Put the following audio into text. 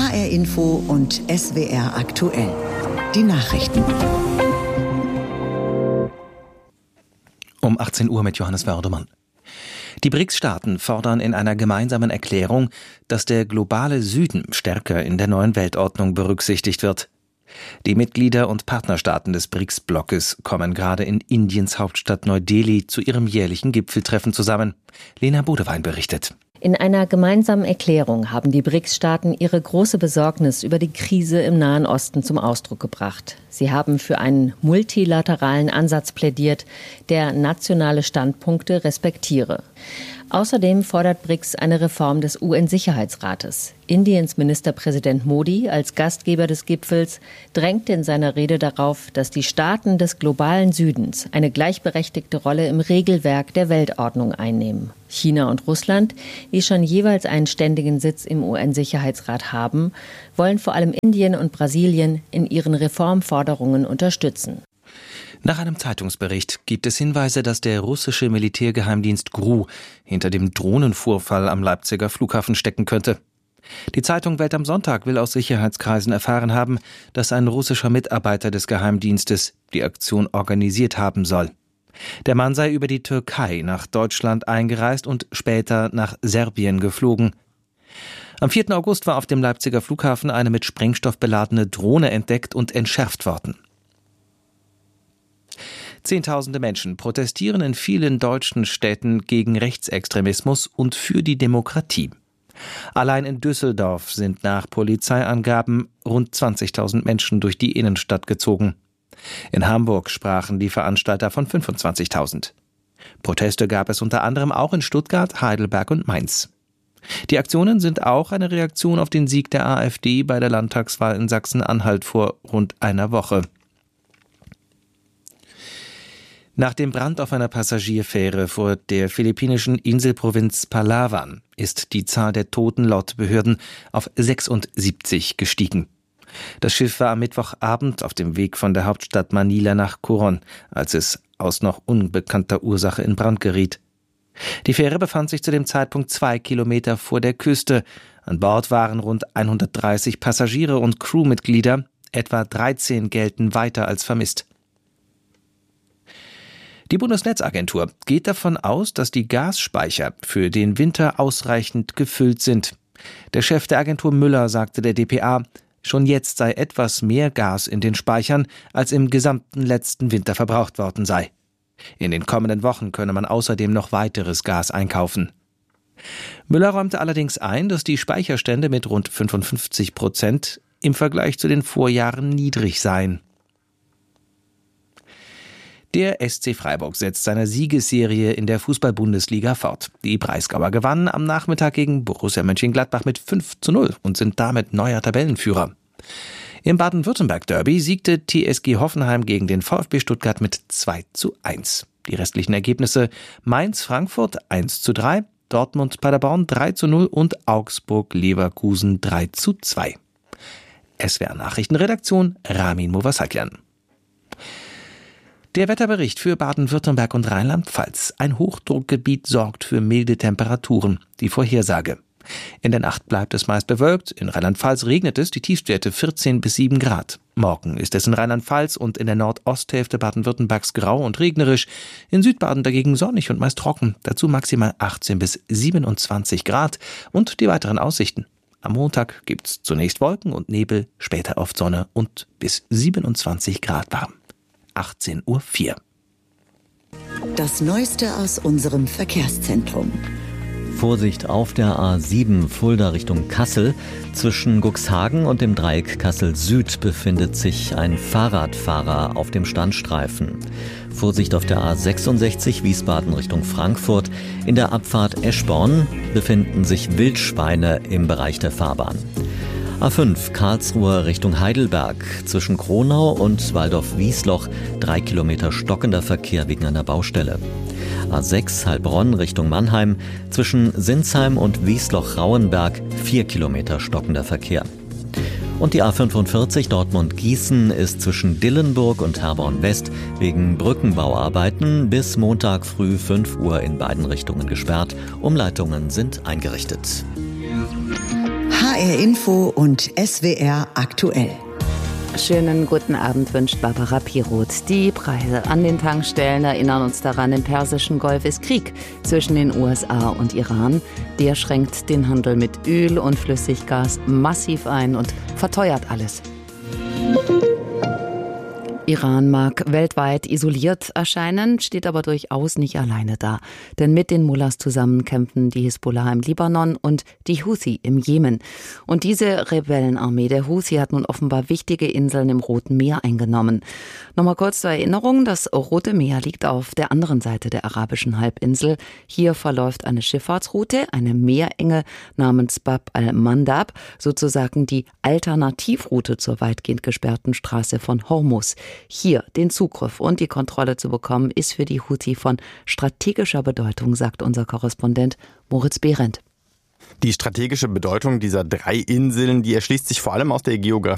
HR Info und SWR aktuell. Die Nachrichten. Um 18 Uhr mit Johannes Wördemann. Die BRICS-Staaten fordern in einer gemeinsamen Erklärung, dass der globale Süden stärker in der neuen Weltordnung berücksichtigt wird. Die Mitglieder und Partnerstaaten des BRICS-Blockes kommen gerade in Indiens Hauptstadt Neu-Delhi zu ihrem jährlichen Gipfeltreffen zusammen. Lena Bodewein berichtet. In einer gemeinsamen Erklärung haben die BRICS-Staaten ihre große Besorgnis über die Krise im Nahen Osten zum Ausdruck gebracht. Sie haben für einen multilateralen Ansatz plädiert, der nationale Standpunkte respektiere. Außerdem fordert BRICS eine Reform des UN-Sicherheitsrates. Indiens Ministerpräsident Modi als Gastgeber des Gipfels drängte in seiner Rede darauf, dass die Staaten des globalen Südens eine gleichberechtigte Rolle im Regelwerk der Weltordnung einnehmen. China und Russland, die schon jeweils einen ständigen Sitz im UN-Sicherheitsrat haben, wollen vor allem Indien und Brasilien in ihren Reformforderungen unterstützen. Nach einem Zeitungsbericht gibt es Hinweise, dass der russische Militärgeheimdienst GRU hinter dem Drohnenvorfall am Leipziger Flughafen stecken könnte. Die Zeitung Welt am Sonntag will aus Sicherheitskreisen erfahren haben, dass ein russischer Mitarbeiter des Geheimdienstes die Aktion organisiert haben soll. Der Mann sei über die Türkei nach Deutschland eingereist und später nach Serbien geflogen. Am 4. August war auf dem Leipziger Flughafen eine mit Sprengstoff beladene Drohne entdeckt und entschärft worden. Zehntausende Menschen protestieren in vielen deutschen Städten gegen Rechtsextremismus und für die Demokratie. Allein in Düsseldorf sind nach Polizeiangaben rund 20.000 Menschen durch die Innenstadt gezogen. In Hamburg sprachen die Veranstalter von 25.000. Proteste gab es unter anderem auch in Stuttgart, Heidelberg und Mainz. Die Aktionen sind auch eine Reaktion auf den Sieg der AfD bei der Landtagswahl in Sachsen-Anhalt vor rund einer Woche. Nach dem Brand auf einer Passagierfähre vor der philippinischen Inselprovinz Palawan ist die Zahl der Toten laut Behörden auf 76 gestiegen. Das Schiff war am Mittwochabend auf dem Weg von der Hauptstadt Manila nach Coron, als es aus noch unbekannter Ursache in Brand geriet. Die Fähre befand sich zu dem Zeitpunkt 2 Kilometer vor der Küste. An Bord waren rund 130 Passagiere und Crewmitglieder, etwa 13 gelten weiter als vermisst. Die Bundesnetzagentur geht davon aus, dass die Gasspeicher für den Winter ausreichend gefüllt sind. Der Chef der Agentur Müller sagte der dpa, schon jetzt sei etwas mehr Gas in den Speichern, als im gesamten letzten Winter verbraucht worden sei. In den kommenden Wochen könne man außerdem noch weiteres Gas einkaufen. Müller räumte allerdings ein, dass die Speicherstände mit rund 55% im Vergleich zu den Vorjahren niedrig seien. Der SC Freiburg setzt seine Siegesserie in der Fußball-Bundesliga fort. Die Breisgauer gewannen am Nachmittag gegen Borussia Mönchengladbach mit 5:0 und sind damit neuer Tabellenführer. Im Baden-Württemberg-Derby siegte TSG Hoffenheim gegen den VfB Stuttgart mit 2:1. Die restlichen Ergebnisse: Mainz-Frankfurt 1:3, Dortmund-Paderborn 3:0 und Augsburg-Leverkusen 3:2. SWR-Nachrichtenredaktion Ramin Movasakian. Der Wetterbericht für Baden-Württemberg und Rheinland-Pfalz. Ein Hochdruckgebiet sorgt für milde Temperaturen. Die Vorhersage: In der Nacht bleibt es meist bewölkt. In Rheinland-Pfalz regnet es, die Tiefstwerte 14 bis 7 Grad. Morgen ist es in Rheinland-Pfalz und in der Nordosthälfte Baden-Württembergs grau und regnerisch. In Südbaden dagegen sonnig und meist trocken. Dazu maximal 18 bis 27 Grad. Und die weiteren Aussichten: Am Montag gibt's zunächst Wolken und Nebel, später oft Sonne und bis 27 Grad warm. 18:04 Uhr. Das Neueste aus unserem Verkehrszentrum. Vorsicht auf der A7 Fulda Richtung Kassel. Zwischen Cuxhagen und dem Dreieck Kassel Süd befindet sich ein Fahrradfahrer auf dem Standstreifen. Vorsicht auf der A66 Wiesbaden Richtung Frankfurt. In der Abfahrt Eschborn befinden sich Wildschweine im Bereich der Fahrbahn. A5 Karlsruhe Richtung Heidelberg. Zwischen Kronau und Waldorf-Wiesloch 3 Kilometer stockender Verkehr wegen einer Baustelle. A6 Heilbronn Richtung Mannheim. Zwischen Sinsheim und Wiesloch-Rauenberg 4 Kilometer stockender Verkehr. Und die A45 Dortmund-Gießen ist zwischen Dillenburg und Herborn-West wegen Brückenbauarbeiten bis Montag früh 5 Uhr in beiden Richtungen gesperrt. Umleitungen sind eingerichtet. HR Info und SWR aktuell. Schönen guten Abend wünscht Barbara Piroth. Die Preise an den Tankstellen erinnern uns daran, im Persischen Golf ist Krieg zwischen den USA und Iran. Der schränkt den Handel mit Öl und Flüssiggas massiv ein und verteuert alles. Iran mag weltweit isoliert erscheinen, steht aber durchaus nicht alleine da. Denn mit den Mullahs zusammen kämpfen die Hisbollah im Libanon und die Houthi im Jemen. Und diese Rebellenarmee der Houthi hat nun offenbar wichtige Inseln im Roten Meer eingenommen. Nochmal kurz zur Erinnerung, das Rote Meer liegt auf der anderen Seite der arabischen Halbinsel. Hier verläuft eine Schifffahrtsroute, eine Meerenge namens Bab al-Mandab, sozusagen die Alternativroute zur weitgehend gesperrten Straße von Hormuz. Hier den Zugriff und die Kontrolle zu bekommen, ist für die Houthi von strategischer Bedeutung, sagt unser Korrespondent Moritz Behrendt. Die strategische Bedeutung dieser 3 Inseln, die erschließt sich vor allem aus der Geografie